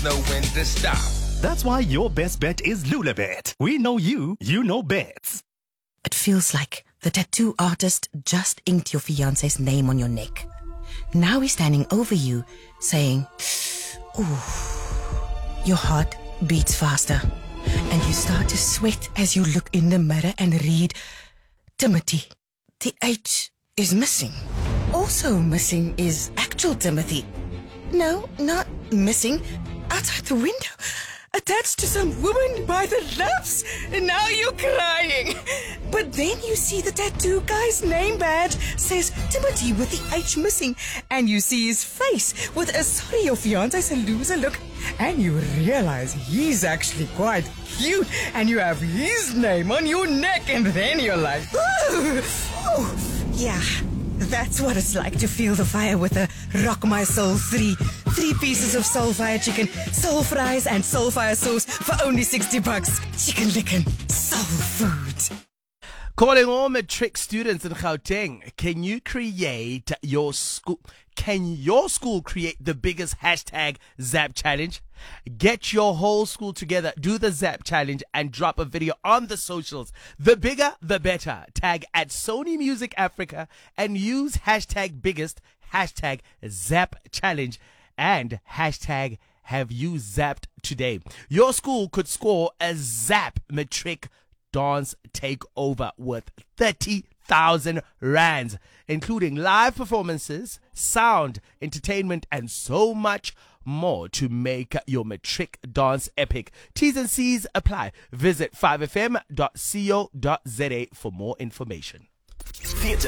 know when to stop. That's why your best bet is Lulabet. We know you know bets. It feels like the tattoo artist just inked your fiancé's name on your neck. Now he's standing over you, saying, ooh. Your heart beats faster, and you start to sweat as you look in the mirror and read, Timothy. The H is missing. Also missing is actual Timothy. No, not missing. Outside the window. Attached to some woman by the loves. And now you're crying. But then you see the tattoo guy's name badge says Timothy with the H missing. And you see his face with a sorry your fiancé's a loser look. And you realize he's actually quite cute. And you have his name on your neck. And then you're like, ooh, yeah. That's what it's like to feel the fire with a Rock My Soul 3 pieces of soul fire chicken, soul fries and soul fire sauce for only $60. Chicken lickin' soul food. Calling all matric students in Gauteng, can your school create the biggest hashtag Zap challenge? Get your whole school together, do the Zap challenge and drop a video on the socials. The bigger, the better. Tag at Sony Music Africa and use hashtag biggest, hashtag Zap challenge and hashtag have you zapped today. Your school could score a Zap matric dance takeover with 30,000 rands, including live performances, sound, entertainment, and so much more to make your matric dance epic. T's and C's apply. Visit 5fm.co.za for more information.